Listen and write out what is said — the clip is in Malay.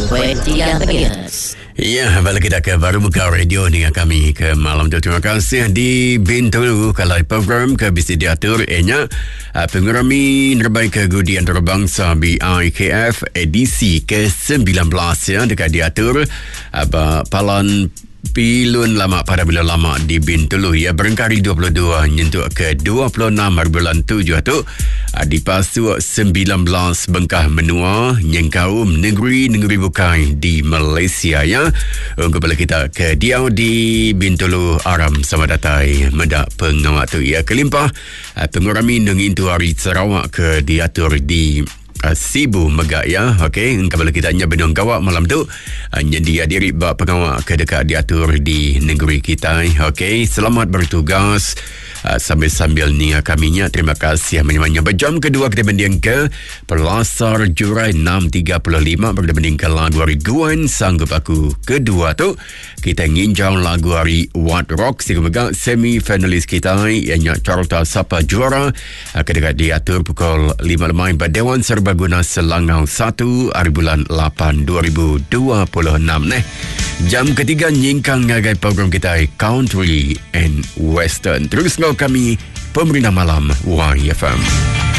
103.3 Ya, balik kita ke Baru Buka Radio dengan kami ke malam tu. Terima kasih di Bintulu kalau program ke bisa diatur pengurami terbaik kegudian antarabangsa BIKF edisi ke-19 ya dekat diatur palan pilun lama pada bulan lama di Bintulu ya berengkari 22 nyentuk ke 26 bulan 7 tu di pasu 19 Bengkah Menua Nyengkaum negeri bukai di Malaysia ya. Kembali kita ke Diau di Bintulu Aram sama datai medak pengawat tu ya kelimpah pengurami nengintu hari Sarawak ke diatur di Sibu Megak ya. Okey, kembali kita hanya benung kawak malam tu dia diri bak pengawak ke dekat diatur di negeri kita. Okey, selamat bertugas sambil-sambil ni kaminya. Terima kasih menyemanya. Berjam kedua kita banding ke Pelasar Jurai 6.35 berbanding ke lagu hari Guan Sanggup Aku. Kedua tu kita nginjau lagu hari What Rock Megak semi finalis kita ianya Carta Sapa juara ke dekat diatur pukul 5 lemai Dewan Serbaguna Selangau 1 hari bulan 8 2026 Jam ketiga nyingkang ngagai program kita Country and Western. Terus kami Pemerintah Malam YFM.